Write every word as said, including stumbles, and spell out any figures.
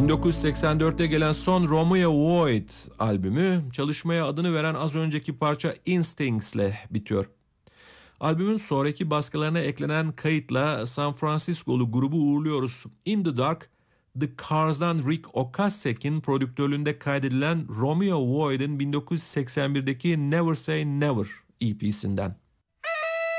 bin dokuz yüz seksen dörtte gelen son Romeo Void albümü çalışmaya adını veren az önceki parça Instincts'le bitiyor. Albümün sonraki baskılarına eklenen kayıtla San Francisco'lu grubu uğurluyoruz. In the Dark, The Cars'dan Rick Ocasek'in prodüktörlüğünde kaydedilen Romeo Void'in bin dokuz yüz seksen birdeki Never Say Never E P'sinden.